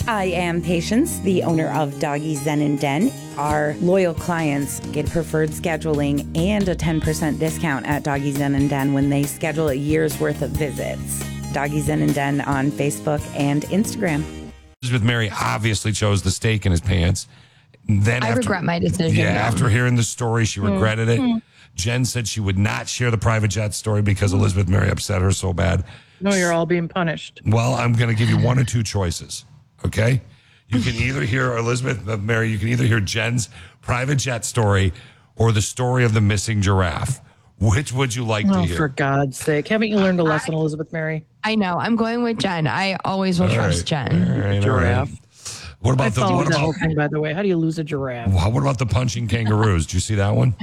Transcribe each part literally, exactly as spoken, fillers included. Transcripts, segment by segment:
I am Patience, the owner of Doggy Zen and Den. Our loyal clients get preferred scheduling and a ten percent discount at Doggy Zen and Den when they schedule a year's worth of visits. Doggy Zen and Den on Facebook and Instagram. Elizabeth Mary obviously chose the steak in his pants. Then I after, regret my decision. Yeah, yeah. after hearing the story, she regretted mm-hmm. it. Jen said she would not share the private jet story because Elizabeth Mary upset her so bad. No, you're all being punished. Well, I'm going to give you one or two choices, okay? You can either hear Elizabeth Mary, you can either hear Jen's private jet story or the story of the missing giraffe. Which would you like oh, to hear? For God's sake. Haven't you learned a lesson, I, Elizabeth Mary? I know. I'm going with Jen. I always will all trust right. Jen. All right, giraffe. All right. What about I the followed what that about, whole thing, by the way? How do you lose a giraffe? What about the punching kangaroos? Did you see that one?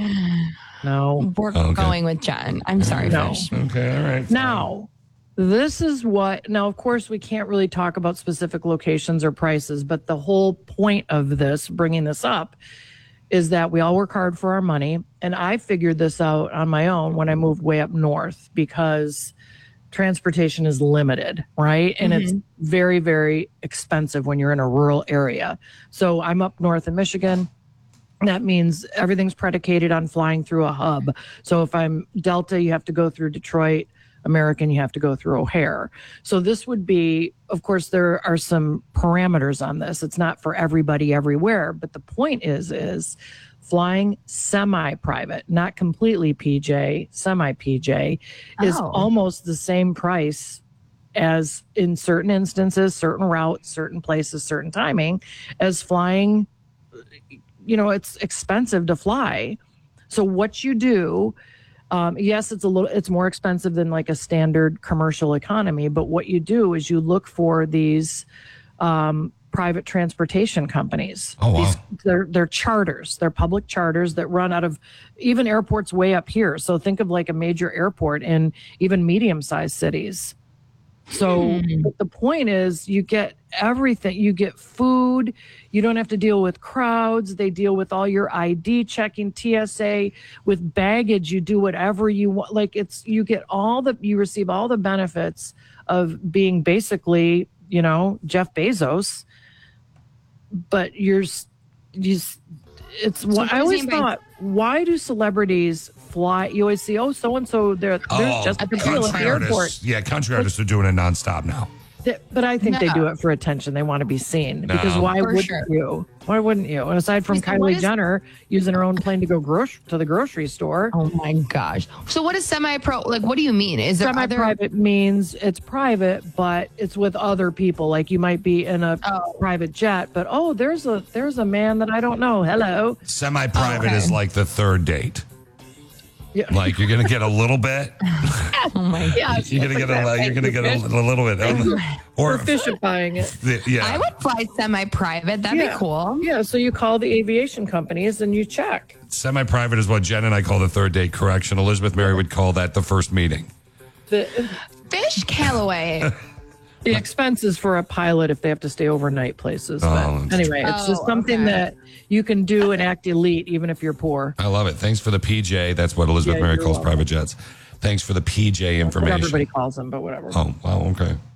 No. We're okay. going with Jen. I'm sorry, no. Fish. Okay, all right. Fine. Now, this is what, now, of course, we can't really talk about specific locations or prices, but the whole point of this, bringing this up, is that we all work hard for our money. And I figured this out on my own when I moved way up north because transportation is limited, right? And mm-hmm. it's very, very expensive when you're in a rural area. So I'm up north in Michigan. That means everything's predicated on flying through a hub. So if I'm Delta, you have to go through Detroit. American, you have to go through O'Hare. So this would be, of course, there are some parameters on this. It's not for everybody everywhere. But the point is, is flying semi-private, not completely P J, semi-P J, is oh. almost the same price as in certain instances, certain routes, certain places, certain timing, as flying. You know, it's expensive to fly. So what you do, um, yes, it's a little, it's more expensive than like a standard commercial economy. But what you do is you look for these um, private transportation companies. Oh, wow. These, they're, they're charters. They're public charters that run out of even airports way up here. So think of like a major airport in even medium-sized cities. So mm. but the point is you get everything. You get food. You don't have to deal with crowds. They deal with all your I D checking, T S A. With baggage, you do whatever you want. Like it's, you get all the, you receive all the benefits of being basically, you know, Jeff Bezos. But you're, you, it's so what I always thought. By- why do celebrities fly? You always see, oh, so and so. They're there's oh, just at the airport. Artists, yeah, country artists are doing it nonstop now. But I think no. they do it for attention. They want to be seen. No. Because why For wouldn't sure. you? Why wouldn't you? And aside from So Kylie is- Jenner using her own plane to go grocery to the grocery store. Oh my gosh. So what is semi-pro? Like, what do you mean? Is there other? Semi-private means it's private, but it's with other people. Like you might be in a Oh. private jet, but oh, there's a there's a man that I don't know. Hello. Semi-private Okay. is like the third date. Yeah. Like you're gonna get a little bit. Oh my god. You're gonna get a. You're gonna get a, a little bit. Or Or fishifying it. the- yeah. I would fly semi-private. That'd Yeah. be cool. Yeah, so you call the aviation companies and you check. Semi-private is what Jen and I call the third date. Correction. Elizabeth Mary would call that the first meeting. The Fish Callaway. the expenses for a pilot if they have to stay overnight places. Oh, But that's anyway, it's just Oh, something okay. that you can do and act elite even if you're poor. I love it. Thanks for the P J. That's what Elizabeth Yeah, Mary you're calls welcome. private jets. Thanks for the P J What information. everybody calls them, but whatever. Oh, wow. Okay.